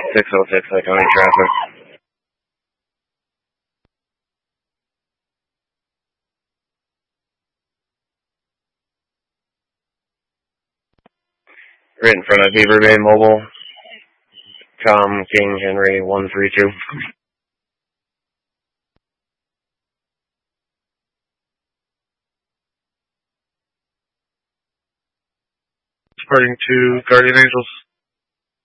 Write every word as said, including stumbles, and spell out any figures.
six oh six, Lake County traffic. Right in front of Beaver Bay Mobile. Com King Henry one three two. Departing to Guardian Angels.